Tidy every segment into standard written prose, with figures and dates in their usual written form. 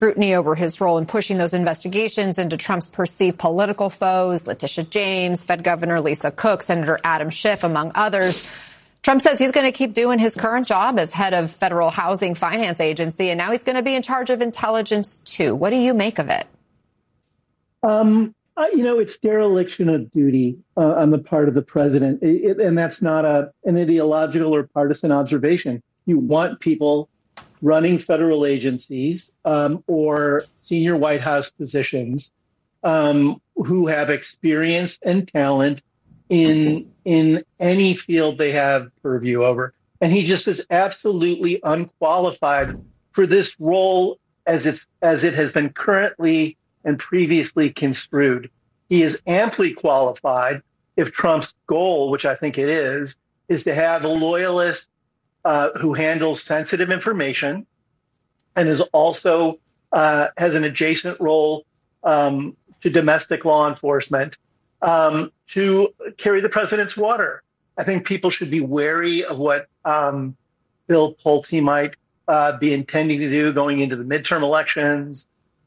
scrutiny over his role in pushing those investigations into Trump's perceived political foes, Letitia James, Fed Governor Lisa Cook, Senator Adam Schiff, among others. Trump says he's going to keep doing his current job as head of Federal Housing Finance Agency, and now he's going to be in charge of intelligence, too. What do you make of it? It's dereliction of duty on the part of the president. And that's not an ideological or partisan observation. You want people running federal agencies or senior White House positions who have experience and talent in any field they have purview over. And he just is absolutely unqualified for this role as it has been currently and previously construed. He is amply qualified if Trump's goal, which I think it is to have a loyalist who handles sensitive information and is also has an adjacent role to domestic law enforcement to carry the president's water. I think people should be wary of what Bill Pulte might be intending to do going into the midterm elections.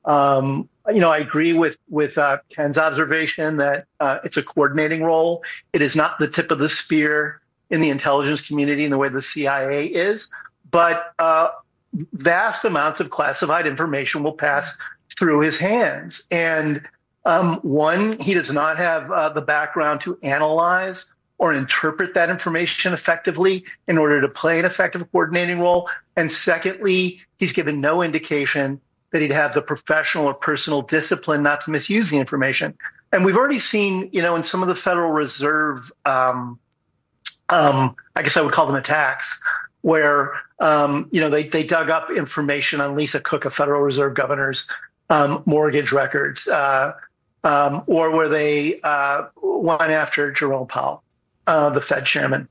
I agree with Ken's observation that it's a coordinating role. It is not the tip of the spear in the intelligence community in the way the CIA is, but vast amounts of classified information will pass through his hands. And one, he does not have the background to analyze or interpret that information effectively in order to play an effective coordinating role. And secondly, he's given no indication that he'd have the professional or personal discipline not to misuse the information. And we've already seen, in some of the Federal Reserve, I guess I would call them attacks, where, they dug up information on Lisa Cook, a Federal Reserve governor's mortgage records, or where they went after Jerome Powell, the Fed chairman.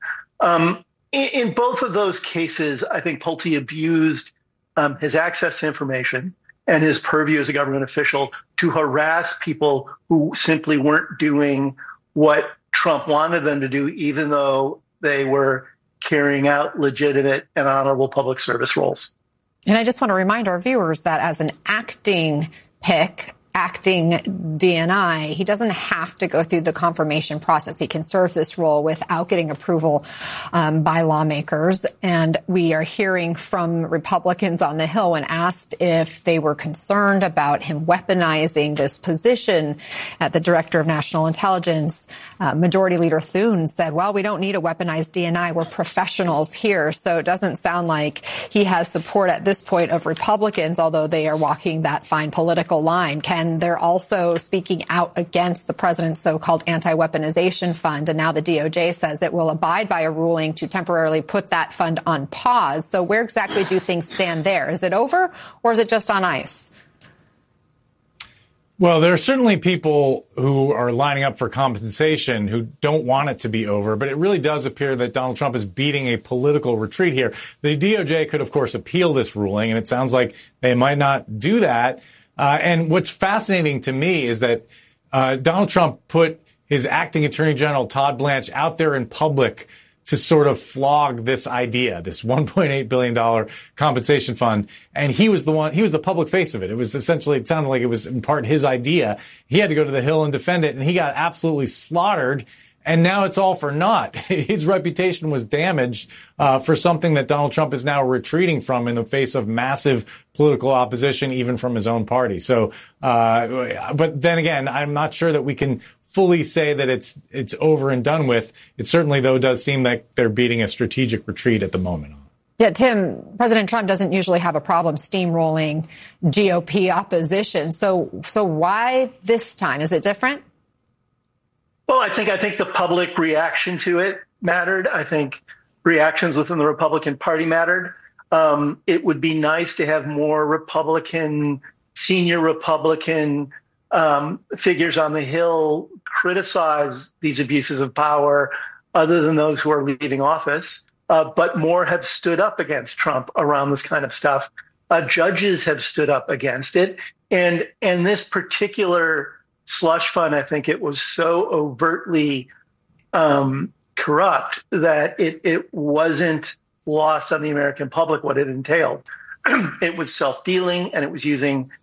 In both of those cases, I think Pulte abused his access to information and his purview as a government official to harass people who simply weren't doing what Trump wanted them to do, even though they were carrying out legitimate and honorable public service roles. And I just want to remind our viewers that as an acting DNI, he doesn't have to go through the confirmation process. He can serve this role without getting approval by lawmakers. And we are hearing from Republicans on the Hill when asked if they were concerned about him weaponizing this position at the Director of National Intelligence. Majority Leader Thune said, well, we don't need a weaponized DNI. We're professionals here. So it doesn't sound like he has support at this point of Republicans, although they are walking that fine political line. And they're also speaking out against the president's so-called anti-weaponization fund. And now the DOJ says it will abide by a ruling to temporarily put that fund on pause. So where exactly do things stand there? Is it over or is it just on ice? Well, there are certainly people who are lining up for compensation who don't want it to be over, but it really does appear that Donald Trump is beating a political retreat here. The DOJ could, of course, appeal this ruling, and it sounds like they might not do that. And what's fascinating to me is that Donald Trump put his acting Attorney General, Todd Blanche, out there in public to sort of flog this idea, this $1.8 billion compensation fund. And he was the public face of it. It was essentially, it sounded like it was in part his idea. He had to go to the Hill and defend it, and he got absolutely slaughtered. And now it's all for naught. His reputation was damaged for something that Donald Trump is now retreating from in the face of massive political opposition, even from his own party. So, but then again, I'm not sure that we can fully say that it's over and done with. It certainly, though, does seem like they're beating a strategic retreat at the moment. Yeah, Tim, President Trump doesn't usually have a problem steamrolling GOP opposition. So why this time? Is it different? Well, I think the public reaction to it mattered. I think reactions within the Republican Party mattered. It would be nice to have more senior Republican figures on the Hill criticize these abuses of power other than those who are leaving office. But more have stood up against Trump around this kind of stuff. Judges have stood up against it. And this particular slush fund, I think it was so overtly corrupt that it wasn't lost on the American public what it entailed. it was self-dealing, and it was using